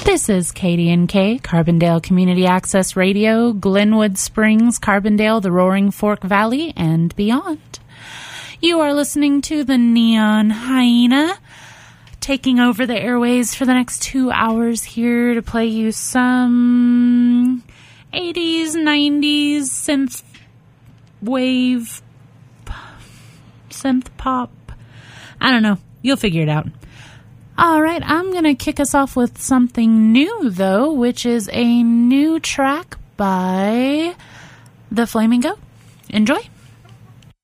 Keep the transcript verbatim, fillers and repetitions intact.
This is K D N K, Carbondale Community Access Radio, Glenwood Springs, Carbondale, the Roaring Fork Valley, and beyond. You are listening to the Neon Hyena, taking over the airways for the next two hours here to play you some eighties, nineties synth wave, synth pop. I don't know. You'll figure it out. All right, I'm going to kick us off with something new, though, which is a new track by The Flaming Goat. Enjoy.